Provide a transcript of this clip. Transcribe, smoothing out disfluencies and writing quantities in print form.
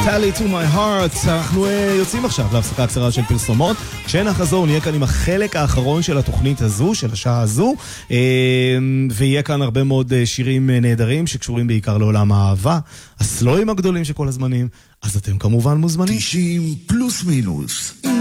Tally to my heart. אנחנו יוצאים עכשיו להפסקה קצרה של פרסומות. כשנחזור נהיה כאן עם החלק האחרון של התוכנית הזו, של השעה הזו, ויהיה כאן הרבה מאוד שירים נהדרים שקשורים בעיקר לעולם האהבה, הסלואים הגדולים של כל הזמנים. אז אתם כמובן מוזמנים. 90 פלוס מינוס.